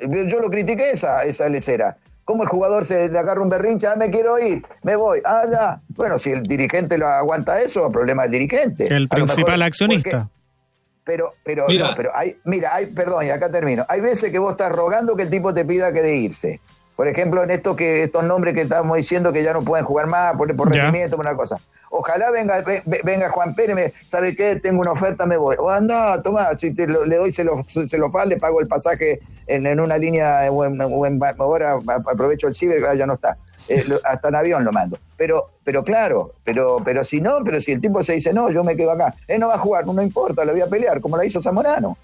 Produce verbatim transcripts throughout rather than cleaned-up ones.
yo lo critiqué esa, esa lecera. ¿Cómo el jugador se le agarra un berrinche? Ah, me quiero ir, me voy. Ah, ya. Bueno, si el dirigente lo aguanta eso, el problema del dirigente. El principal mejor, accionista. Porque, pero, pero, mira, no, pero hay, mira, hay, perdón, y acá termino. Hay veces que vos estás rogando que el tipo te pida que de irse. Por ejemplo, en esto que estos nombres que estamos diciendo que ya no pueden jugar más por, por rendimiento, por una cosa. Ojalá venga venga Juan Pérez, me, ¿sabe qué? Tengo una oferta, me voy. O anda, toma, si te lo, le doy se lo, se lo fa, le pago el pasaje en, en una línea, o en, o en, ahora aprovecho el ciber, ya no está. Eh, lo, hasta en avión lo mando. Pero, pero claro, pero, pero si no, pero si el tipo se dice, no, yo me quedo acá. Él no va a jugar, no, no importa, lo voy a pelear, como la hizo Zamorano.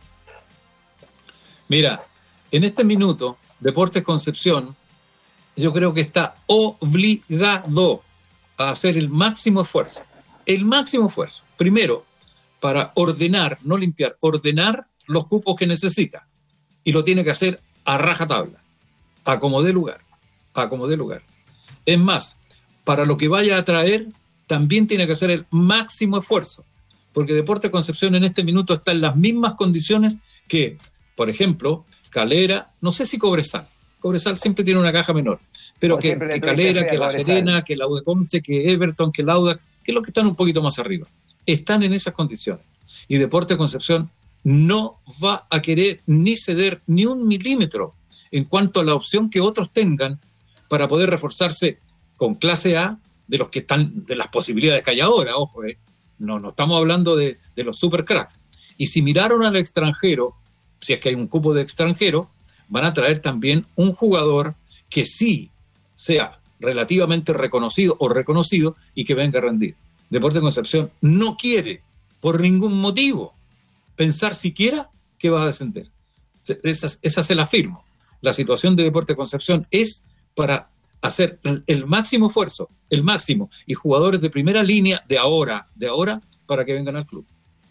Mira, en este minuto, Deportes Concepción, yo creo que está obligado a hacer el máximo esfuerzo. El máximo esfuerzo. Primero, para ordenar, no limpiar, ordenar los cupos que necesita. Y lo tiene que hacer a rajatabla, a como dé lugar, a como dé lugar. Es más, para lo que vaya a traer, también tiene que hacer el máximo esfuerzo. Porque Deportes Concepción en este minuto está en las mismas condiciones que, por ejemplo, Calera, no sé si Cobresal. Cobresal siempre tiene una caja menor. Pero no, que, que Calera, que La Serena, que la U de Conce, que Everton, que el Audax, que es lo que están un poquito más arriba. Están en esas condiciones. Y Deportes Concepción no va a querer ni ceder ni un milímetro en cuanto a la opción que otros tengan para poder reforzarse con clase A de los que están, de las posibilidades que hay ahora, ojo, eh. no, no estamos hablando de, de los super cracks. Y si miraron al extranjero, si es que hay un cupo de extranjero, van a traer también un jugador que sí sea relativamente reconocido o reconocido y que venga a rendir. Deportes Concepción no quiere, por ningún motivo, pensar siquiera que va a descender. Esa, esa se la firmo. La situación de Deportes Concepción es para hacer el máximo esfuerzo, el máximo, y jugadores de primera línea de ahora, de ahora, para que vengan al club.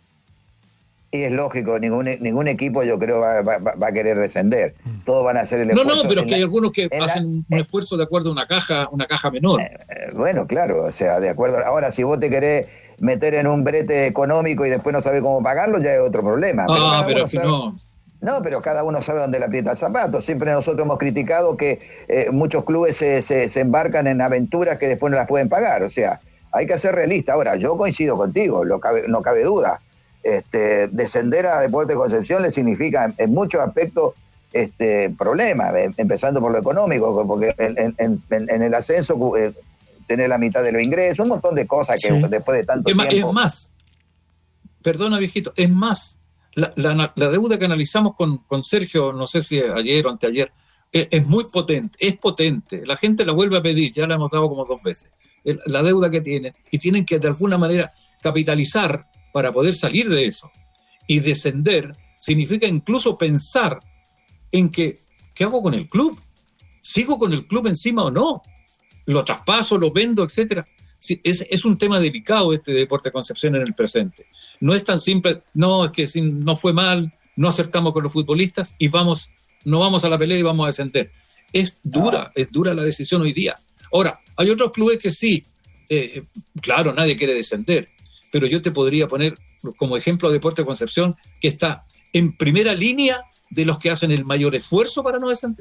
Y es lógico, ningún, ningún equipo yo creo va, va, va a querer descender. Todos van a hacer el esfuerzo. No, no, pero es que la, hay algunos que hacen la, un eh, esfuerzo de acuerdo a una caja, una caja menor. Eh, bueno, claro, o sea, de acuerdo. Ahora, si vos te querés meter en un brete económico y después no sabés cómo pagarlo, ya es otro problema. Ah, pero, pero es que sabe, no. No, pero cada uno sabe dónde le aprieta el zapato. Siempre nosotros hemos criticado que eh, muchos clubes se, se, se embarcan en aventuras que después no las pueden pagar. O sea, hay que ser realista. Ahora, yo coincido contigo, lo cabe, no cabe duda. Este, descender a Deportes Concepción le significa en, en muchos aspectos este, problemas, empezando por lo económico, porque en, en, en, en el ascenso eh, tener la mitad de los ingresos, un montón de cosas que sí. Después de tanto es tiempo... Es más, perdona viejito, es más, la, la, la deuda que analizamos con, con Sergio, no sé si ayer o anteayer, es, es muy potente, es potente, la gente la vuelve a pedir, ya la hemos dado como dos veces, la deuda que tienen, y tienen que de alguna manera capitalizar para poder salir de eso. Y descender significa incluso pensar en que, ¿qué hago con el club? ¿Sigo con el club encima o no? ¿Lo traspaso, lo vendo, etcétera? Sí, es, es un tema delicado este de Deportes Concepción en el presente. No es tan simple, no, es que si no fue mal, no acertamos con los futbolistas y vamos, no vamos a la pelea y vamos a descender. Es dura, es dura la decisión hoy día. Ahora, hay otros clubes que sí, eh, claro, nadie quiere descender, pero yo te podría poner como ejemplo a Deportes Concepción, que está en primera línea de los que hacen el mayor esfuerzo para no descender.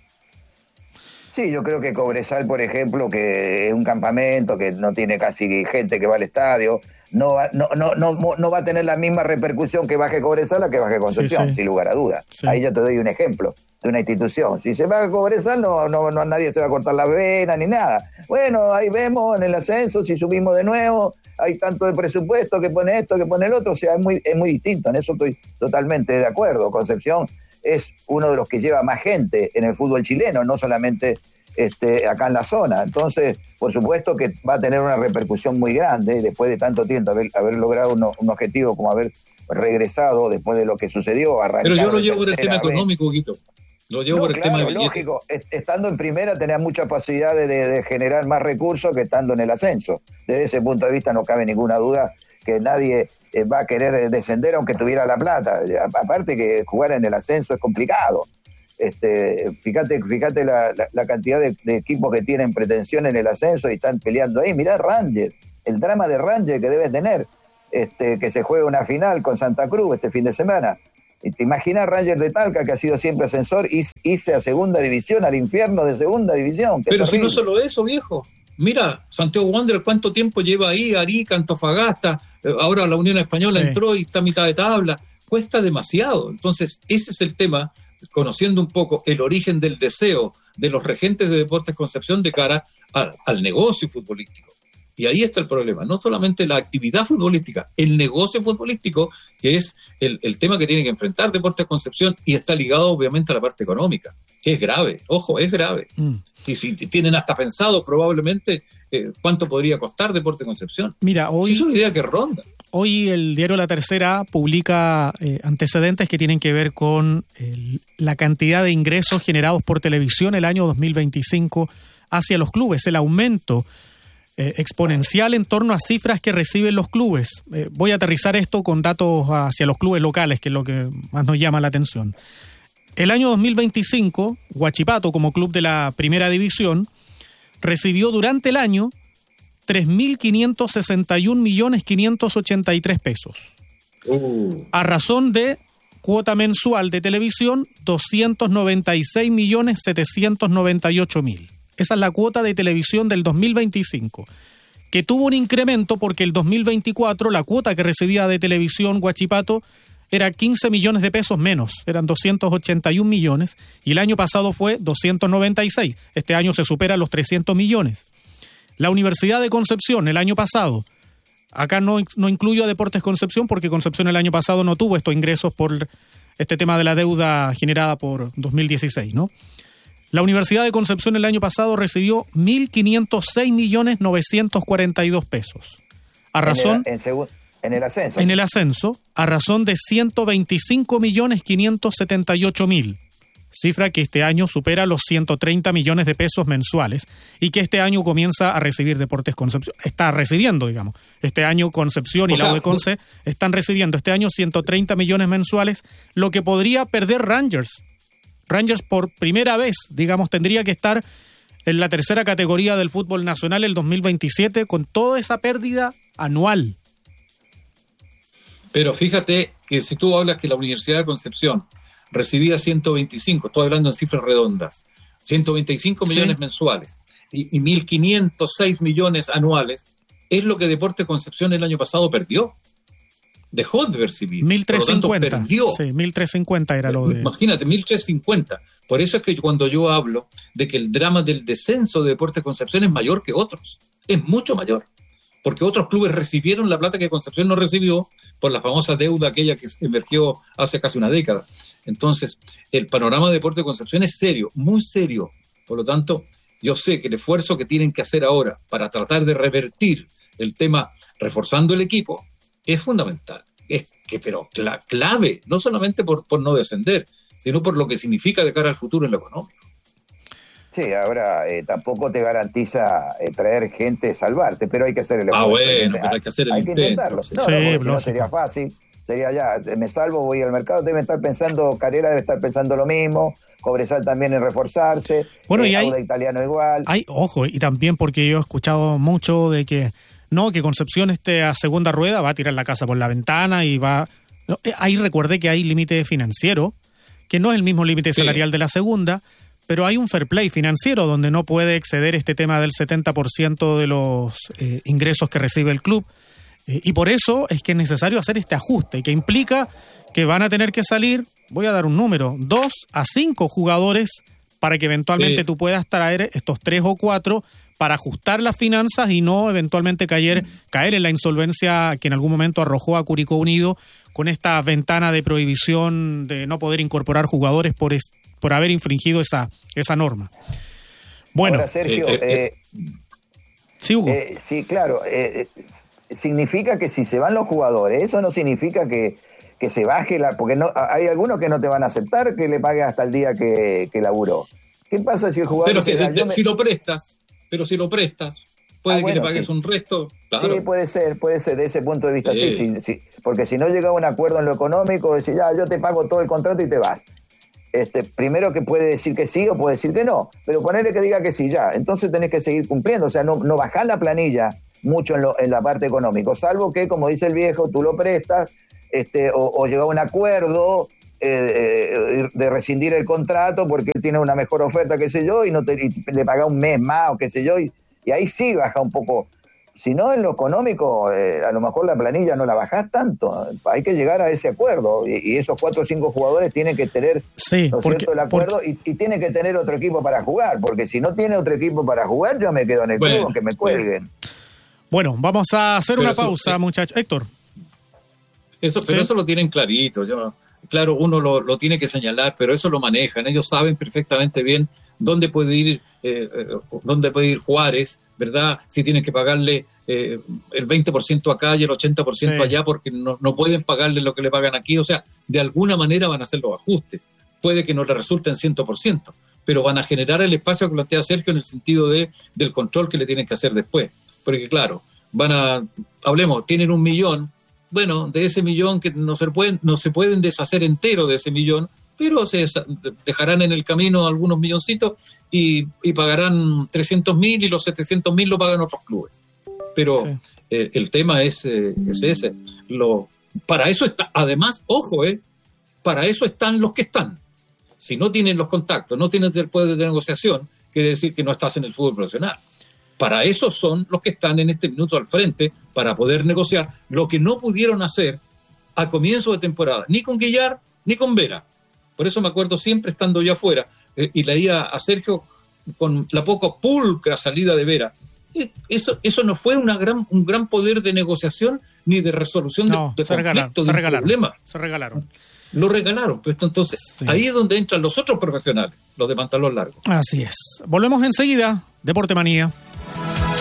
Sí, yo creo que Cobresal, por ejemplo, que es un campamento, que no tiene casi gente que va al estadio, no va, no, no, no, no va a tener la misma repercusión que baje Cobresal a que baje Concepción, sí, sí. sin lugar a dudas. Sí. Ahí yo te doy un ejemplo de una institución. Si se baja Cobresal, no, no, no nadie se va a cortar la vena ni nada. Bueno, ahí vemos en el ascenso, si subimos de nuevo, hay tanto de presupuesto que pone esto, que pone el otro, o sea, es muy, es muy distinto, en eso estoy totalmente de acuerdo. Concepción es uno de los que lleva más gente en el fútbol chileno, no solamente este, acá en la zona. Entonces, por supuesto que va a tener una repercusión muy grande después de tanto tiempo, haber, haber logrado uno, un objetivo como haber regresado después de lo que sucedió. Pero yo lo llevo por el tema económico, Guito. Lo llevo no, por el claro, tema de lógico. Estando en primera tenés mucha posibilidad de, de, de generar más recursos que estando en el ascenso. Desde ese punto de vista no cabe ninguna duda que nadie eh, va a querer descender aunque tuviera la plata. Aparte que jugar en el ascenso es complicado. Este, fíjate, fíjate la, la, la cantidad de, de equipos que tienen pretensión en el ascenso y están peleando ahí. Mirá Rangers, el drama de Rangers que debe tener, este, que se juega una final con Santa Cruz este fin de semana. ¿Te imaginas Rangers de Talca, que ha sido siempre ascensor, irse a segunda división, al infierno de segunda división? Pero si no solo eso, viejo. Mira, Santiago Wanderers, ¿cuánto tiempo lleva ahí? Arica, Antofagasta, ahora la Unión Española sí. entró y está a mitad de tabla. Cuesta demasiado. Entonces, ese es el tema, conociendo un poco el origen del deseo de los regentes de Deportes Concepción de cara al, al negocio futbolístico. Y ahí está el problema, no solamente la actividad futbolística, el negocio futbolístico, que es el, el tema que tiene que enfrentar Deportes Concepción, y está ligado obviamente a la parte económica, que es grave, ojo, es grave. Mm. Y si tienen hasta pensado probablemente eh, cuánto podría costar Deportes Concepción. Mira, hoy... Sí, es una idea que ronda. Hoy el diario La Tercera publica eh, antecedentes que tienen que ver con el, la cantidad de ingresos generados por televisión el año dos mil veinticinco hacia los clubes, el aumento Eh, exponencial en torno a cifras que reciben los clubes. Eh, voy a aterrizar esto con datos hacia los clubes locales, que es lo que más nos llama la atención. El año dos mil veinticinco, Huachipato, como club de la primera división, recibió durante el año tres mil quinientos sesenta y un millones quinientos ochenta y tres pesos. Uh. A razón de cuota mensual de televisión, doscientos noventa y seis millones setecientos noventa y ocho mil. Esa es la cuota de televisión del dos mil veinticinco, que tuvo un incremento porque el dos mil veinticuatro la cuota que recibía de televisión Huachipato era quince millones de pesos menos, eran doscientos ochenta y un millones, y el año pasado fue doscientos noventa y seis, este año se supera los trescientos millones. La Universidad de Concepción el año pasado, acá no, no incluyo a Deportes Concepción porque Concepción el año pasado no tuvo estos ingresos por este tema de la deuda generada por dos mil dieciséis, ¿no? La Universidad de Concepción el año pasado recibió mil quinientos seis millones novecientos cuarenta y dos pesos. A razón... En el, en, segu- en el ascenso. En el ascenso, a razón de ciento veinticinco millones quinientos setenta y ocho mil. Cifra que este año supera los ciento treinta millones de pesos mensuales y que este año comienza a recibir Deportes Concepción. Está recibiendo, digamos. Este año Concepción y o sea, la U de Conce están recibiendo este año ciento treinta millones mensuales, lo que podría perder Rangers. Rangers por primera vez, digamos, tendría que estar en la tercera categoría del fútbol nacional el dos mil veintisiete con toda esa pérdida anual. Pero fíjate que si tú hablas que la Universidad de Concepción recibía ciento veinticinco, estoy hablando en cifras redondas, ciento veinticinco millones sí. mensuales y, y mil quinientos seis millones anuales, es lo que Deportes Concepción el año pasado perdió. Dejó de percibir. mil trescientos cincuenta. Perdió. Sí, mil trescientos cincuenta era lo de... Imagínate, mil trescientos cincuenta. Por eso es que cuando yo hablo de que el drama del descenso de Deportes Concepción es mayor que otros. Es mucho mayor. Porque otros clubes recibieron la plata que Concepción no recibió por la famosa deuda aquella que emergió hace casi una década. Entonces, el panorama de Deportes Concepción es serio, muy serio. Por lo tanto, yo sé que el esfuerzo que tienen que hacer ahora para tratar de revertir el tema reforzando el equipo es fundamental, es que pero clave, no solamente por, por no descender, sino por lo que significa de cara al futuro en lo económico. Sí, ahora eh, tampoco te garantiza eh, traer gente, salvarte, pero hay que hacer el esfuerzo. Ah, bueno, pero hay que hacer el hay intento. Hay que intentarlo. Sí. No, Sí, no, si no sería fácil, sería ya, me salvo, voy al mercado, debe estar pensando, Carrera debe estar pensando lo mismo, Cobresal también en reforzarse, bueno, eh, y hay, Auda Italiano igual. Hay, ojo, y también porque yo he escuchado mucho de que no, que Concepción esté a segunda rueda, va a tirar la casa por la ventana y va... No, ahí recuerde que hay límite financiero, que no es el mismo límite salarial sí. de la segunda, pero hay un fair play financiero donde no puede exceder este tema del setenta por ciento de los eh, ingresos que recibe el club. Eh, y por eso es que es necesario hacer este ajuste, que implica que van a tener que salir, voy a dar un número, dos a cinco jugadores para que eventualmente sí. tú puedas traer estos tres o cuatro para ajustar las finanzas y no eventualmente caer, caer en la insolvencia que en algún momento arrojó a Curicó Unido con esta ventana de prohibición de no poder incorporar jugadores por, es, por haber infringido esa, esa norma. Bueno, ahora, Sergio, eh, eh, sí, Hugo. Eh, sí, claro, eh, significa que si se van los jugadores, eso no significa que, que se baje la... Porque no, hay algunos que no te van a aceptar que le pague hasta el día que, que laburó. ¿Qué pasa si el jugador... Pero que, da, de, me... si lo prestas... Pero si lo prestas, puede ah, bueno, que le pagues sí. un resto. Claro. Sí, puede ser, puede ser, de ese punto de vista, sí, sí, sí, sí. Porque si no llega a un acuerdo en lo económico, decir, ya, yo te pago todo el contrato y te vas. Este, primero que puede decir que sí o puede decir que no, pero ponerle que diga que sí ya. Entonces tenés que seguir cumpliendo, o sea, no, no bajar la planilla mucho en, lo, en la parte económica, salvo que, como dice el viejo, tú lo prestas este, o, o llega a un acuerdo eh, de rescindir el contrato porque él tiene una mejor oferta, qué sé yo, y, no te, y le paga un mes más o qué sé yo, y, y ahí sí baja un poco. Si no, en lo económico, eh, a lo mejor la planilla no la bajás tanto. Hay que llegar a ese acuerdo. Y, y esos cuatro o cinco jugadores tienen que tener, sí, ¿no es porque, cierto?, el acuerdo porque... y, y tienen que tener otro equipo para jugar. Porque si no tiene otro equipo para jugar, yo me quedo en el bueno, club, aunque me cuelguen. Bueno, vamos a hacer pero una eso, pausa, eh, muchachos. Héctor. Eso, pero ¿Sí? eso lo tienen clarito. Yo, claro, uno lo, lo tiene que señalar, pero eso lo manejan. Ellos saben perfectamente bien dónde puede ir, eh, dónde puede ir Juárez, ¿verdad? Si tienen que pagarle eh, el veinte por ciento acá y el ochenta por ciento sí. allá, porque no, no pueden pagarle lo que le pagan aquí. O sea, de alguna manera van a hacer los ajustes. Puede que no le resulten cien por ciento, pero van a generar el espacio que plantea Sergio en el sentido de del control que le tienen que hacer después. Porque claro, van a, hablemos, tienen un millón. Bueno, de ese millón que no se pueden, no se pueden deshacer entero de ese millón, pero se dejarán en el camino algunos milloncitos y, y pagarán trescientos mil y los setecientos mil lo pagan otros clubes. Pero sí. eh, el tema es, eh, es ese. Lo, para eso está, además, ojo, eh, para eso están los que están. Si no tienen los contactos, no tienes el poder de negociación, quiere decir que no estás en el fútbol profesional. Para eso son los que están en este minuto al frente, para poder negociar lo que no pudieron hacer a comienzo de temporada, ni con Guillar, ni con Vera. Por eso me acuerdo siempre estando yo afuera, eh, y leía a Sergio con la poco pulcra salida de Vera. Eh, eso, eso no fue una gran, un gran poder de negociación ni de resolución no, de, de conflicto, de un problema. Se regalaron. Lo regalaron, pues entonces sí. Ahí es donde entran los otros profesionales, los de pantalón largo. Así es. Volvemos enseguida, Deporte Manía.